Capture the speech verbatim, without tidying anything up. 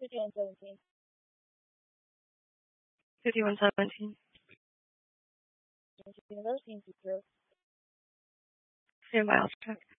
fifty-one seventeen. fifty-one seventeen. That seems to be true. Stand by, I'll check.